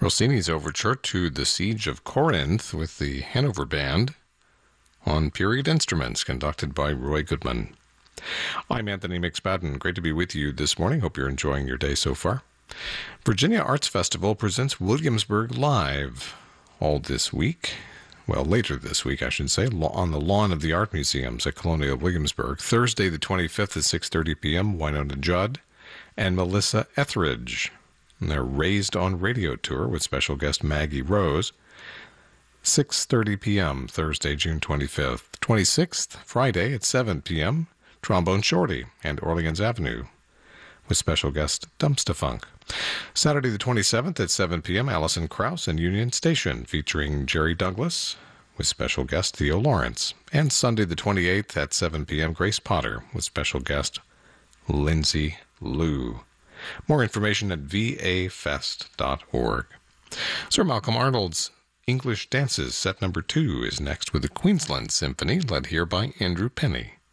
Rossini's overture to The Siege of Corinth with the Hanover Band on period instruments, conducted by Roy Goodman. I'm Anthony McSpadden. Great to be with you this morning. Hope you're enjoying your day so far. Virginia Arts Festival presents Williamsburg Live all this week. Well, later this week, I should say, on the lawn of the Art Museums at Colonial Williamsburg. Thursday, the 25th at 6:30 p.m., Wynonna Judd and Melissa Etheridge. And they're Raised on Radio Tour with special guest Maggie Rose. 6:30 p.m., Thursday, June 25th. 26th, Friday at 7 p.m., Trombone Shorty and Orleans Avenue with special guest Dumpsta Funk. Saturday the 27th at 7 p.m., Alison Krauss and Union Station featuring Jerry Douglas with special guest Theo Lawrence. And Sunday the 28th at 7 p.m., Grace Potter with special guest Lindsay Liu. More information at vafest.org. Sir Malcolm Arnold's English Dances, set number 2, is next with the Queensland Symphony, led here by Andrew Penny.